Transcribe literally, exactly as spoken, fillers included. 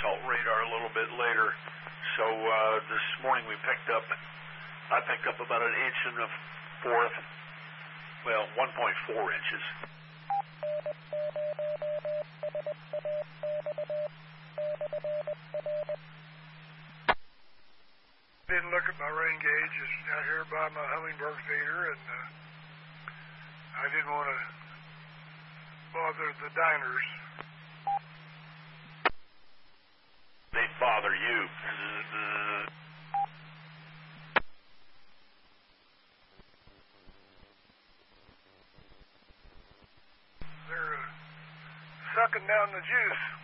assault radar a little bit later. So uh, this morning we picked up, I picked up about an inch and a fourth, well, one point four inches. Didn't look at my rain gauge. It's out here by my hummingbird feeder, and uh, I didn't want to bother the diners. They bother you. They're uh, sucking down the juice.